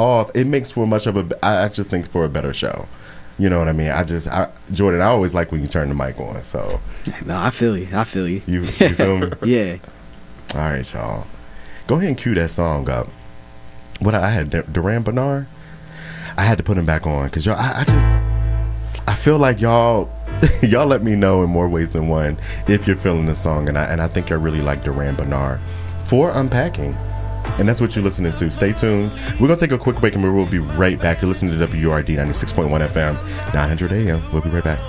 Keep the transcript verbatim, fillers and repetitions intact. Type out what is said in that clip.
off, it makes for much of a. I, I just think for a better show. You know what I mean? I just, I, Jordan, I always like when you turn the mic on. So, no, I feel you. I feel you. You, you feel me? Yeah. All right, y'all. Go ahead and cue that song up. What I had, Duran Bernard. I had to put him back on because y'all. I, I just, I feel like y'all, y'all let me know in more ways than one if you're feeling the song, and I and I think I really like Duran Bernard for Unpacking. And that's what you're listening to. Stay tuned. We're going to take a quick break and we'll be right back. You're listening to W U R D ninety-six point one F M, nine hundred A M. We'll be right back.